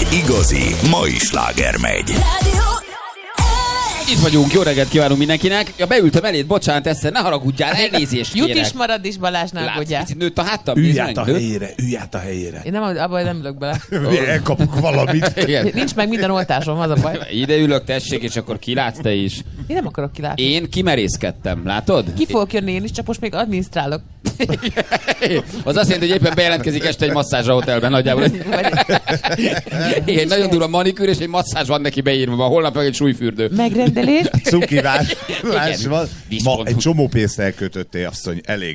igazi mai sláger megy. Itt vagyunk, jó reggelt kívánunk mindenkinek. Ja, beültem eléd, bocsánat, Eszter, ne haragudjál, elnézést kérek. Jut is, marad is, Balázs, ne aggódjál. Látsz, nőtt a háttam, Ülj át a helyére. Én nem, abban nem ülök bele. Elkapok valamit. Igen. Nincs meg minden oltásom, az a baj. Ide ülök, tessék, és akkor kilátsz te is. Én nem akarok kilátni. Én kimerészkedtem, látod? Ki fogok jönni én is, csak most még adminisztrálok. Az azt jelenti, hogy éppen bejelentkezik este egy masszázs a hotelben nagyjából. Egy nagyon durva manikűr, és egy masszázs van neki beírva, holnap meg egy súlyfürdő. Megrendelés. Cukivás. Ma Vízpont. egy csomó pénzt elkötöttél, asszony. Elég.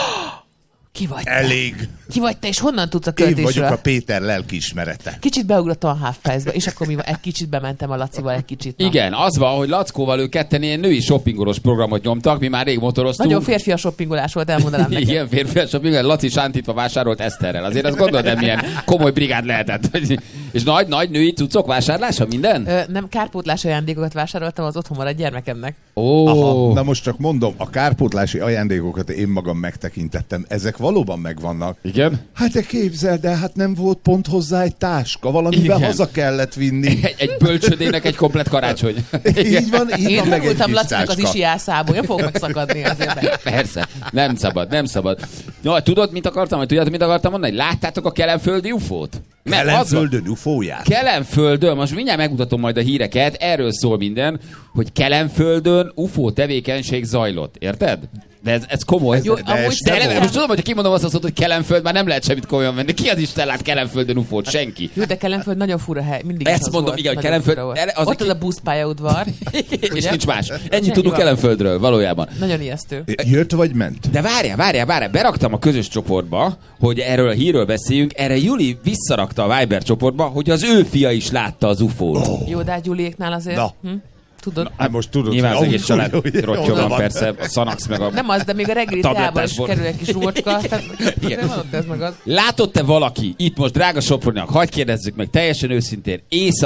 Ki vagy te? Elég. Ki vagy te, és honnan tudsz a Én vagyok költésről? a Péter lelkiismerete. Kicsit beugrottam a half-price-be, és akkor mi van? Egy kicsit bementem a Lacival, egy kicsit. Na. Igen, az van, hogy Lackóval ők ketten ilyen női shoppingolós programot nyomtak, mi már rég motoroztunk. Nagyon férfias shoppingolás volt, elmondanám neked. Igen, férfias shopping, Laci sántítva vásárolt Eszterrel. Azért azt gondolod, milyen komoly brigád lehetett. És nagy női cuccok vásárlása, minden? Nem, kárpótlás ajándékokat vásároltam az otthon maradt gyermekemnek. Aha, na most csak mondom, a kárpótlási ajándékokat én magam megtekintettem. Ezek valóban megvannak. Igen? Hát de képzeld el, hát nem volt pont hozzá egy táska, valamivel Igen. haza kellett vinni. Egy bölcsödének egy komplet karácsony. Így van, Én meg egy tanultam kis Lacinak az táska. isiászából, én fogok megszakadni azért. Persze, nem szabad. No, tudod, mit akartam mondani? Láttátok a kelenföldi UFO-t? Kelenföldön ufóját. Kelenföldön, most mindjárt megmutatom majd a híreket, erről szól minden, hogy Kelenföldön UFO tevékenység zajlott, érted? De ez komoly. Jó, de amúgy eleve, most tudom, hogy kimondom azt szót, hogy Kelenföld, már nem lehet semmit komolyan venni. Ki az Isten lát Kelenföldön UFO-t? Senki. Jó, de Kelenföld nagyon fura hely. Mindig Ezt is az mondom, volt. igen, hogy Nagyon Kelenföld- fura volt. erre az Ott a az a buszpályaudvar. És Ugye? nincs más. Ennyit Ennyi tudunk van. Kelenföldről, valójában. Nagyon ijesztő. Jött vagy ment? De várjál, beraktam a közös csoportba, hogy erről a hírről beszéljünk, erre Juli visszarakta a Viber csoportba, hogy az ő fia is látta az UFO-t. Jó, de hát Gyuliéknál azért. Na. Tudod? Hát most tudod, Nyilván az hogy egész család hogy rottya oda van, persze, a Szanax meg a... Nem az, de még a reggeli Tablettás teában is bor. kerül egy kis úrcska. Igen. Nem adott ez meg az. Látott-e valaki, itt most drága Soproniak, hagyj kérdezzük meg teljesen őszintén,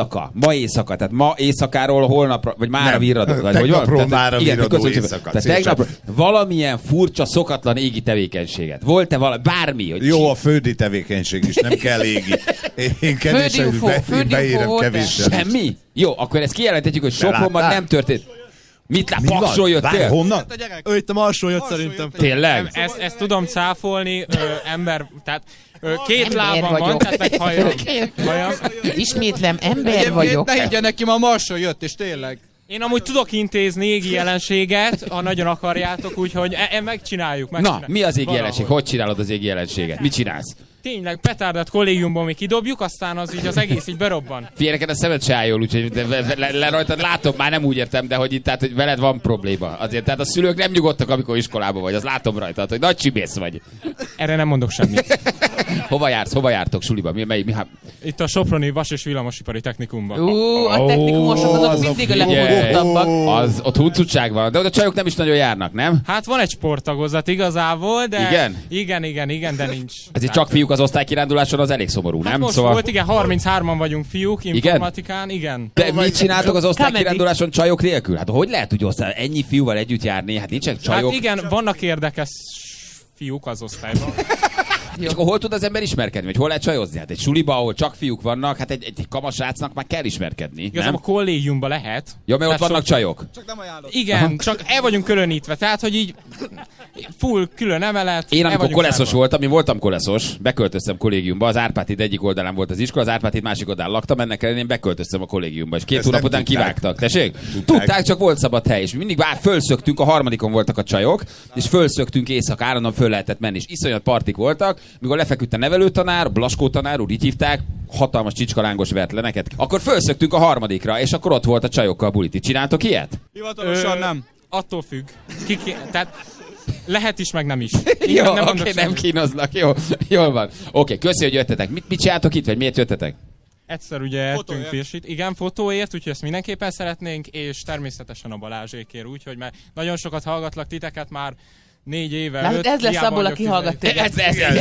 ma éjszaka, tehát ma éjszakáról holnapra, vagy mára Nem, virradó, vagy hogy van? tegnapról Tehát, mára igen, virradó köszönjük. éjszaka. Tehát Szépen. tegnap valamilyen furcsa, szokatlan égi tevékenységet. Volt-e bármi? Hogy Jó, a földi tevékenység is, nem kell égi. Én kevésen UFO, földi UFO beírem volt-e? kevésen. semmi? Jó, akkor ezt kijelenthetjük, hogy Sopronban láttál? nem történt. Mit lát? Mi van? Paksról Várj, jöttél? honnan? Ő itt a Marsról jött szerintem. Tényleg? Ezt tudom cáfolni, ember, tehát két Ember lábam van, vagyok. tehát meg hajam. Ismétlem, ember vagyok. Ne higgyen neki, ma a Marsról jött, és tényleg. Én amúgy tudok intézni égi jelenséget, ha nagyon akarjátok, úgyhogy megcsináljuk. Na, mi az égi Valahogy. jelenség? Hogy csinálod az égi jelenséget? Mit csinálsz? Tényleg, petárdát kollégiumban mi kidobjuk, aztán az így az egész így berobban. Figyelj, neked a szemed se áll jól, úgyhogy le rajtad látom, már nem úgy értem, de hogy itt, tehát, hogy veled van probléma. Azért, tehát a szülők nem nyugodtak, amikor iskolában vagy, az látom rajtad, hogy nagy csibész vagy. Erre nem mondok semmit. Hova jártok suliba? Itt a Soproni Vas- és Villamosipari Technikumban. A technikumosok azok azok mindig a figyelj. legfontosabbak. Az ott huncutság van, de oda csajok nem is nagyon járnak, nem? Hát van egy sporttagozat igazából, de... Igen? Igen, de nincs. Ezért csak fiúk az osztálykiránduláson, az elég szomorú, Hát nem? most volt, igen, 33-an vagyunk fiúk, informatikán, igen. De mit csináltok az osztálykiránduláson csajok nélkül? Hát hogy lehet úgy ennyi fiúval együtt járni? Hát nincsenek csajok. Hát igen, vannak érdekes fiúk az osztályban. És akkor hol tud az ember ismerkedni? Vagy hol lehet csajozni? Hát egy suliba, ahol csak fiúk vannak, hát egy kamasrácnak már kell ismerkedni, Igazából nem? a kollégiumban lehet. Ja, mert ott Tehát vannak csajok. Igen, csak el vagyunk különítve, tehát hogy így full külön emelet. Én el amikor vagyunk koleszos zárva. voltam, én voltam koleszos, beköltöztem kollégiumba, az Árpád-híd egyik oldalán volt az iskola, az Árpád-híd másik oldalán laktam, ennek ellenére én beköltöztem a kollégiumba, és 2 Ezt hónap nem után tudták. kivágtak. Tessék? Tudták, csak volt szabad hely, és mindig fölszöktünk, a harmadikon voltak a csajok, és fölszöktünk éjszaka, állandóan föl lehetett menni, és iszonyat partik voltak, mikor lefeküdt a nevelőtanár, Blaskó tanár úr, így hívták, hatalmas csicskalángos vert le neked. Akkor fölszöktünk a harmadikra, és akkor ott volt a csajokkal a bulit. Ti csináltok ilyet? Hivatalosan nem. Attól függ. Tehát lehet is, meg nem is. Jó, Nem oké, mondok nem semmit. kínoznak, jó, jól van. Oké, köszi, hogy jöttetek. Mit csináltok itt, vagy miért jöttetek? Egyszer ugye ettünk firsit. Igen, fotóért, úgyhogy ezt mindenképpen szeretnénk, és természetesen a Balázsékért, úgyhogy mert nagyon sokat hallgatlak titeket már, 4 éve. Látod, ez lesz abból, aki hallgat téged.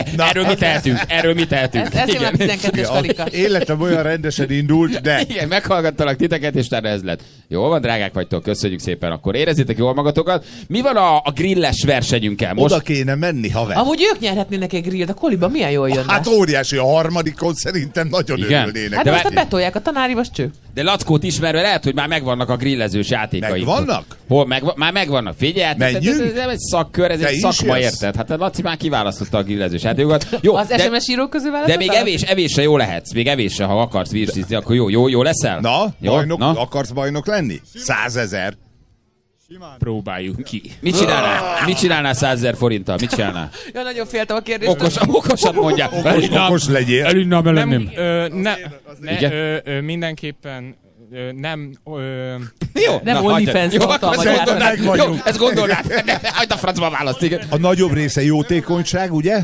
Erről mi tehetünk. Ez jön a 12-es karika. Életem olyan rendesen indult, de... Igen, meghallgattalak titeket, és utána ez lett. Jól van, drágák vagytok, köszönjük szépen. Akkor érezzétek jól magatokat. Mi van a grilles versenyünkkel most? Oda kéne menni, haver. Amúgy ők nyerhetnének egy grillt, a koliba milyen jól jönne. Hát óriási, a harmadikon szerintem nagyon Igen. örülnének. Hát De most várj- betolják a tanári most cső. De Lackót ismerve lehet, hogy már megvannak a grillezős játékaik. Megvannak? Hol? Már megvannak. Figyelj, hát Menjünk? ez nem egy szakkör, ez Te egy is szakma, jössz? érted? Hát a Laci már kiválasztotta a grillezős játékokat. Jó, Az de, SMS írók közül de választottál? még evésre jó lehetsz. Még evésre, ha akarsz virsizni, akkor jó leszel? Na, jó? bajnok, Na? akarsz bajnok lenni? 100 000. Próbáljuk ki. Mit csinálnál 100 000 forinttal? Mit csinálnál? Ja, nagyon féltem a kérdést. Okosat mondja. Okos legyél. Elinnám Nem, Igen? mindenképpen nem... Jó. Nem na, OnlyFans hagyjad. Jó, tartalma ezt gyártani. gondolnád. Jó, ezt gondolnád. Hagyd a francba választ, igen. A nagyobb része jótékonyság, ugye?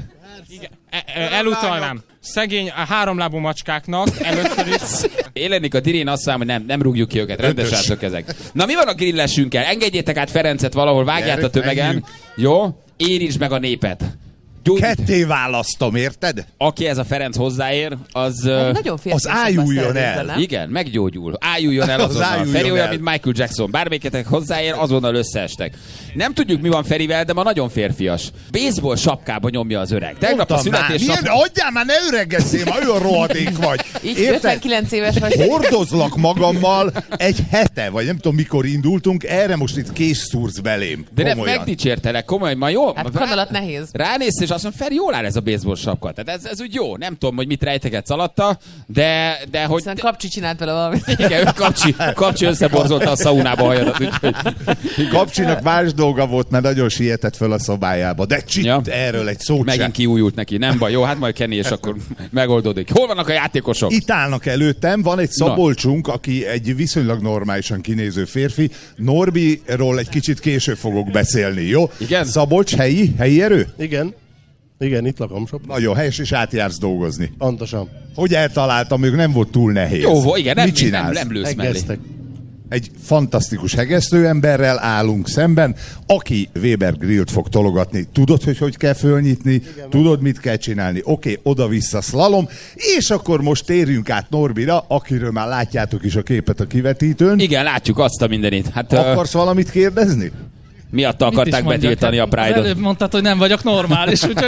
elutalnám. Szegény a háromlábú macskáknak először is. Én lennék a dirén, azt mondom, hogy nem rúgjuk ki őket, rendes srácok ezek. Na mi van a grillesünkkel? Engedjétek át Ferencet valahol, vágját a Gyerek, tömegen. menjünk. Jó? Érintsd meg a népet. Ketté választom, érted? Aki ez a Ferenc hozzáér, az... Nagyon féltem. az ájuljon el. Igen, meggyógyul. Ájuljon el azonnal. ájuljon Feri olyan, el. mint Michael Jackson. Bármelyiket hozzáér, azonnal összeestek. Nem tudjuk, mi van Ferivel, de ma nagyon férfias. Baseball sapkába nyomja az öreg. Tegnap a Mondtam már, születésnap... milyen, adjál már, ne öregezzél, már olyan rohadék vagy. Így 59 éves vagy. Hordozlak magammal egy hete, vagy nem tudom mikor indultunk, erre most itt kés szúrsz belém. De nem, Komolyan. megdicsértelek, komolyan, ma jó? Hát gondolat nehéz. Ránézsz, és azt mondom, Feri, jól áll ez a baseball sapka. Tehát ez úgy jó. Nem tudom, hogy mit rejtegetsz alatta, de hogy... Hiszen Kapcsi csinált vele valamit. Igen, Kapcsi összeborzolta a szaunába a hajadat, úgyhogy... Kapcsinak más dolga volt, mert nagyon sietett föl a szobájába. De Ja. erről egy szót Megint sem. kiújult neki. Nem baj, jó, hát majd Kenny, és akkor megoldódik. Hol vannak a játékosok? Itt állnak előttem, van egy Szabolcsunk, aki egy viszonylag normálisan kinéző férfi. Norbiról egy kicsit később fogok beszélni, jó? Igen? Szabolcs, helyi erő? Igen, itt lakom sok. Nagyon helyes, és átjársz dolgozni. Pontosan. Hogy eltaláltam, még nem volt túl nehéz. Jó, igen, Mit csinálsz? nem lősz mellé. Egeztek. Egy fantasztikus hegesztő emberrel állunk szemben, aki Weber Grillt fog tologatni. Tudod, hogy kell fölnyitni? Igen, tudod, mit kell csinálni? Oké, oda-vissza szlalom, és akkor most térjünk át Norbira, akiről már látjátok is a képet a kivetítőn. Igen, látjuk azt a mindenit. Hát Akarsz valamit kérdezni? miatta akarták betiltani a Az előbb Pride-ot. mondtad, hogy nem vagyok normális, úgyhogy...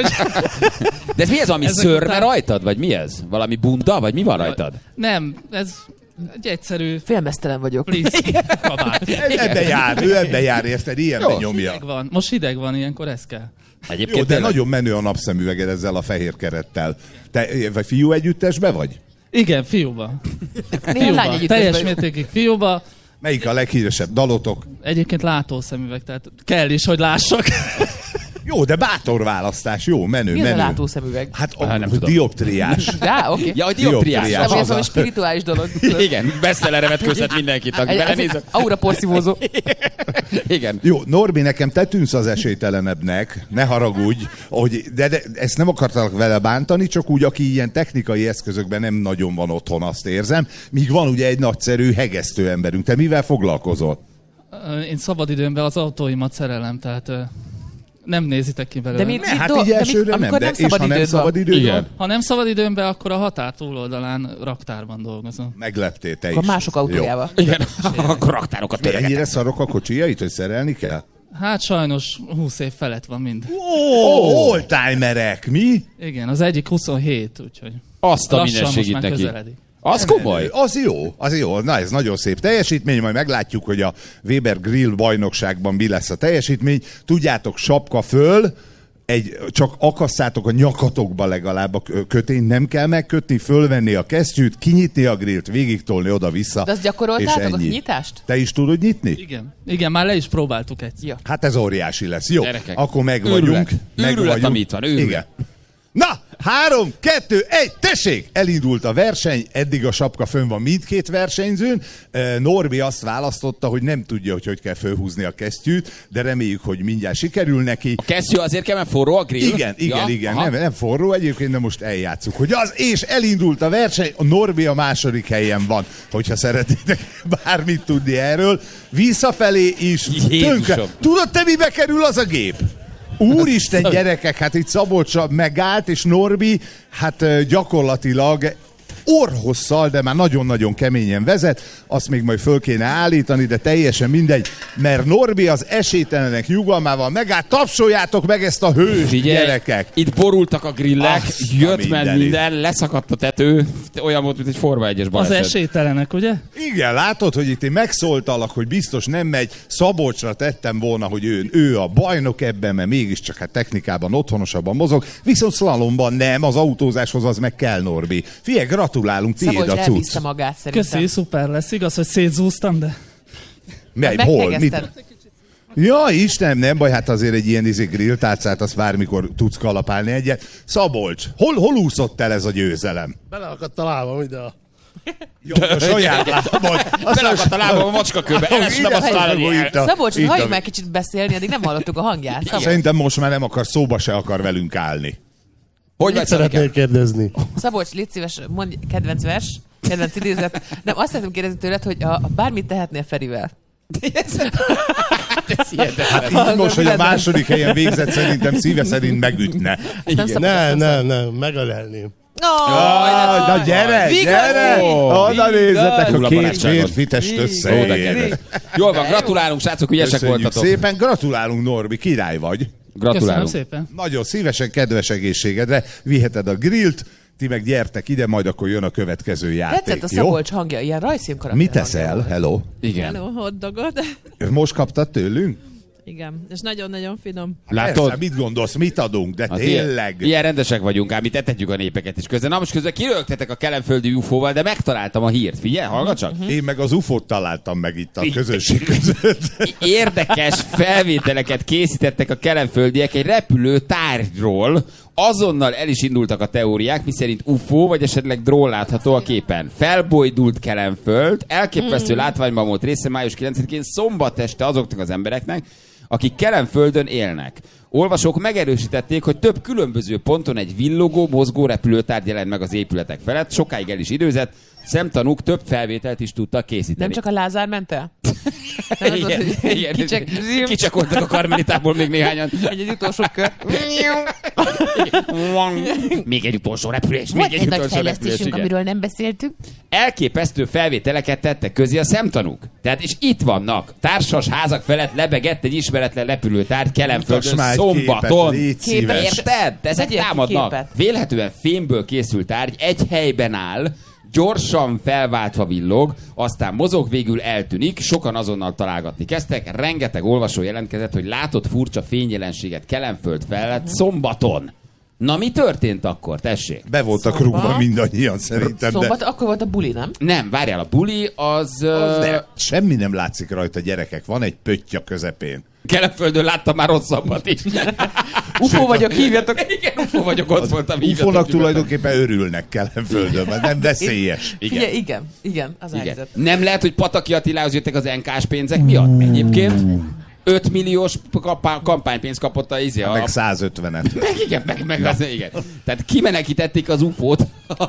De ez mi ez, ami Ezek szörme után- rajtad? Vagy mi ez? Valami bunda? Vagy mi van rajtad? Nem, ez egy egyszerű Félmeztelen vagyok. please kabát. Ő ebbe jár, érted? Ilyenben Jó. nyomja. Hideg van. Most hideg van, ilyenkor ez kell. Egyébként Jó, de tényleg? nagyon menő a napszemüveged ezzel a fehér kerettel. Te vagy fiú együttesbe vagy? Igen, fiúba. Néha lány együtt Teljes vagyok. mértékig fiúba. Melyik a leghíresebb dalotok? Egyébként látószemüveg, tehát kell is, hogy lássak. Jó, de bátor választás, jó, menő, Mi az a menő. látószemüveg? Hát nem tudom. dioptriás. Rá, oké. Ja, hogy dioptriás. Dioptriás. Nem, hogy ez az a- valami spirituális dolog. Igen, bestsellerre vetközhet mindenkit, aki belenéz. Aura porszívózó. Igen. Jó, Norbi, nekem te tűnsz az esélytelenebbnek, ne haragudj, hogy, de ezt nem akartalak vele bántani, csak úgy, aki ilyen technikai eszközökben nem nagyon van otthon, azt érzem, míg van ugye egy nagyszerű hegesztő emberünk. Te mivel foglalkozol? Én szabadidőmben az autóimat szerelem, tehát nem nézitek ki belőle. De mi- Ne, hát do- így de elsőre nem, amikor de nem és ha szabad nem időd van? szabad időd Igen. van, Ha nem szabad időmben, akkor a határ túloldalán raktárban dolgozom. megleptél te is. Akkor mások autójával. Igen, akkor raktárokat Jó. töreget. Ennyire szarok a kocsijait, hogy szerelni kell? Hát sajnos 20 év felett van mind. Oldtimerek, mi? Igen, az egyik 27, úgyhogy Azt a lassan minden most segít már neki. közeledik. Az komoly. Az jó. Na, ez nagyon szép teljesítmény, majd meglátjuk, hogy a Weber Grill bajnokságban mi lesz a teljesítmény. Tudjátok, sapka föl, csak akasszátok a nyakatokba legalább a kötényt, nem kell megkötni, fölvenni a kesztyűt, kinyitni a grillt, végigtolni oda-vissza. De azt gyakoroltátok, a nyitást? Te is tudod nyitni? Igen, már le is próbáltuk egyszer. Ja. Hát ez óriási lesz. Jó, Gyerekek, akkor meg vagyunk. őrület, ami itt van, őrület. Igen. Na, 3, 2, 1, tessék! Elindult a verseny, eddig a sapka fönn van mindkét versenyzőn. Norbi azt választotta, hogy nem tudja, hogy kell fölhúzni a kesztyűt, de reméljük, hogy mindjárt sikerül neki. A kesztyű azért kell, mert forró a grill? Igen, aha. nem forró egyébként, de most eljátszuk, hogy az, és elindult a verseny, a Norbi a második helyen van, hogyha szeretnétek bármit tudni erről. Visszafelé is Jézusom. tönkre. Tudod te, mibe kerül az a gép? Úristen gyerekek, hát itt Szabolcs megállt, és Norbi hát gyakorlatilag orrhosszal, de már nagyon-nagyon keményen vezet, azt még majd föl kéne állítani, de teljesen mindegy, mert Norbi az esélytelenek nyugalmával megállt, tapsoljátok meg ezt a hős, gyerekek! Itt borultak a grillek, jött minden, leszakadt a tető, olyan volt, mint egy Forma 1-es baleset. Az esélytelenek, ugye? Igen, látod, hogy itt én megszóltalak, hogy biztos nem megy, Szabolcsra tettem volna, hogy ő a bajnok ebben, mert mégiscsak hát technikában otthonosabban mozog, viszont szlalomban nem, az autózáshoz az meg kell, Norbi. Figyelj, gratulálunk, tiéd a cucc. Magát, szerintem. Köszi, szuper lesz. Igaz, hogy szétzúztam, de... Hol? Mit? Ja, Istenem, nem baj, hát azért egy ilyen grilltárcát, azt bármikor tudsz kalapálni egyet. Szabolcs, hol úszott el ez a győzelem? Beleakadt a lábam ide a... Jó, a saját lábad. Belakadt a lábam a macskakőbe. Szabolcs, halljuk meg kicsit beszélni, addig nem hallottuk a hangját. Szabolcs. Szerintem most már nem akar, szóba se akar velünk állni. Hogy mit szeretnél kérdezni? Szabolcs, légy szíves, mondj kedvenc vers, kedvenc idézet. Nem, azt szeretném kérdezni tőled, hogy bármit tehetnél Ferivel. Hát így most, hogy a második helyen végzett, szerintem szíve szerint megütne. Nem, megölelném. Na gyere! Oda nézzetek, a két férfi test összeér. Jól van, gratulálunk, srácok, ügyesek voltatok. Szépen, gratulálunk, Norbi, király vagy. Gratulálunk. Köszönöm szépen. Nagyon szívesen, kedves egészségedre viheted a grillt, ti meg gyertek ide, majd akkor jön a következő játék. Tetszett a Szabolcs hangja, ilyen rajzfilm karakter. Mit teszel? Hello? Igen. Hello, hotdogot. Most kaptad tőlünk? Igen, és nagyon-nagyon finom. Látod? Persze, mit gondolsz, mit adunk, de Hát tényleg. Ilyen rendesek vagyunk, ám mi etetjük a népeket is közben. Na most közben kirögtetek a kelenföldi UFO-val, de megtaláltam a hírt. Figyelj, hallgass csak. Én meg az UFO-t találtam meg itt a közösség között. Érdekes felvételeket készítettek a kelenföldiek egy repülő tárgyról. Azonnal el is indultak a teóriák, miszerint UFO, vagy esetleg drón látható a képen. Felbojdult Kelenföld, elképesztő látványban volt része május 9-én szombat este azoknak az embereknek, akik Kelenföldön élnek. Olvasók megerősítették, hogy több különböző ponton egy villogó, mozgó repülőtárgy jelent meg az épületek felett, sokáig el is időzett, szemtanúk több felvételt is tudtak készíteni. Nem csak a Lázár ment el? Igen, kicsakoltak a Karmelitából még néhányan. Egy utolsó kör. Még egy utolsó repülés. Volt egy nagy fejlesztésünk, amiről nem beszéltünk. Elképesztő felvételeket tettek közé a szemtanúk. Tehát és itt vannak. Társas házak felett lebegett egy ismeretlen repülőtárgy Kelenföldön szombaton. Érted? Ezek támadnak. Vélhetően fémből készült tárgy egy helyben áll, gyorsan felváltva villog, aztán mozog, végül eltűnik, sokan azonnal találgatni kezdtek, rengeteg olvasó jelentkezett, hogy látott furcsa fényjelenséget Kelenföld felett szombaton. Na mi történt akkor? Tessék. Be voltak rúgva mindannyian szerintem. Szombat, akkor volt a buli, nem? Nem, várjál, a buli az semmi nem látszik rajta, gyerekek. Van egy pötty a közepén. Kelenföldön láttam már rosszabbat is. UFO vagyok, hívjatok. Igen, UFO vagyok, ott voltam. UFO-nak tulajdonképpen örülnek Kelenföldön, mert nem veszélyes. Igen, az a helyzet. Nem lehet, hogy Pataki Attilához jöttek az NK-s pénzek miatt? Egyébként 5 milliós kampánypénzt kapott a izé. Meg 150-et. Meg az, igen. Tehát kimenekítették az UFO-t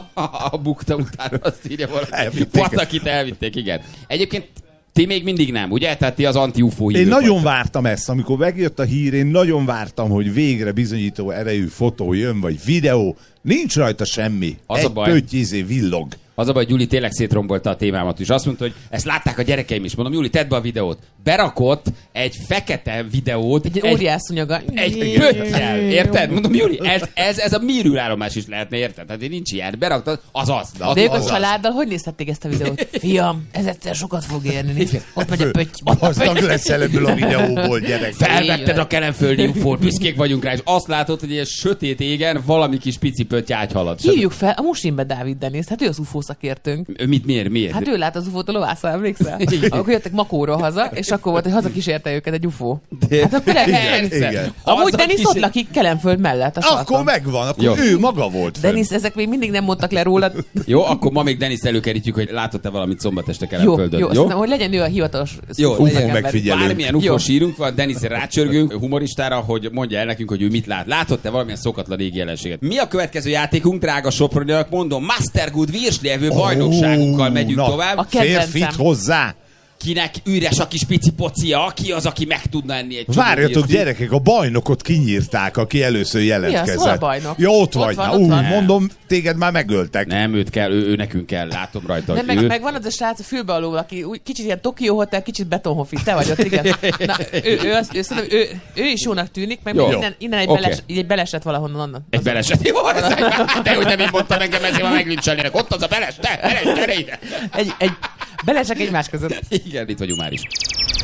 a bukta után, azt írja valaki. Patakit elvitték, igen. Egyébként ti még mindig nem, ugye? Tehát ti az anti-UFO hívők. Én nagyon vártam ezt, amikor megjött a hír, én nagyon vártam, hogy végre bizonyító erejű fotó jön, vagy videó. Nincs rajta semmi. Az egy pötty villog. Az a baj, Gyuri tényleg szétrombolta a témámat is. Azt mondta, hogy ezt látták a gyerekeim is. Mondom, Gyuri, tedd be a videót. Berakott egy fekete videót. Egy óriászunyaga. Egy pöttyel. Érted? Mondom, Gyuri, ez a műrűállomás is lehetne, érted? Tehát nincs ilyen. Beraktad, az. De ők a családdal hogy nézhették ezt a videót? Fiam, ez egyszer sokat fog érni. Nézd, ott megy a pötty. Gazdag leszel ebből a videóból, gyerek. Felvetted a kelenföldi UFO-t, büszkék vagyunk rá, és azt látod, hogy egy sötét égen valami kis pici pötty ágyhalad. Hívjuk fel a Musinbe Dávid Deniszt, hát ő az UFO szakértőnk. Miért? Hát ő lát az UFO-t a lovászal, emlékszel? Akkor jöttek Makóról haza, és akkor volt, hogy hazakísérte őket egy UFO. Hát akkor igen. Amúgy Denis ott lakik Kelenföld mellett a sarkon. Akkor megvan, akkor ő maga volt. Denis, ezek még mindig nem mondtak le rólad. Jó, akkor ma még Denis előkerítjük, hogy látott-e valamit szombat este Kelenföldön. Jó, szerintem, hogy legyen ő a hivatalos UFO megfigyelő. Bármilyen UFO sírunk van, Denisre rácsörgünk humoristára, hogy mondja el nekünk, hogy ő mit lát. Látott-e valamilyen szokatlan égi jelenséget? Mi a következő játékunk, drága Soproniak? Mondom, Mastergood Virslevő bajnokságunkkal megyünk tovább. Férfit hozzá! kinek üres a kis pici pocia, ki az, aki meg tudna enni egy csomó Várjatok, birkit. gyerekek, a bajnokot kinyírták, aki először jelentkezett. Hol a bajnok? Ja, ott vagy. Ott van. Mondom, téged már megöltek. Nem, őt kell, ő nekünk kell, látom rajta, Nem, hogy ő... meg van az a srác a fülbealul, aki kicsit ilyen Tokyo Hotel, kicsit Betonhoffi. Te vagy ott, igen. Na, ő is jónak tűnik, meg Jó. innen Oké. egy beleset valahonnan onnan. Egy beleset. Jó, de hogy nem így mondtam engem, ezért már meglincselnének. Ott az a beles, gyere ide! Egy belesek egymás között. Igen, itt vagyunk már is.